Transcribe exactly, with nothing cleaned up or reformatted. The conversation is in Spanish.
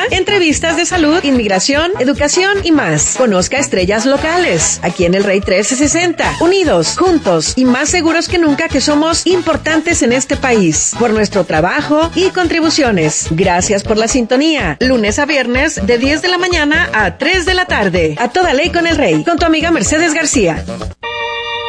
entrevistas de salud, inmigración, educación y más. Conozca estrellas locales, aquí en el Rey trece sesenta. Unidos, juntos y más seguros que nunca que somos importantes en este país. Por nuestro trabajo y contribuciones. Gracias por la sintonía. Lunes a viernes de diez de la mañana a tres de la tarde. A toda ley con el Rey. Con tu amiga Mercedes García.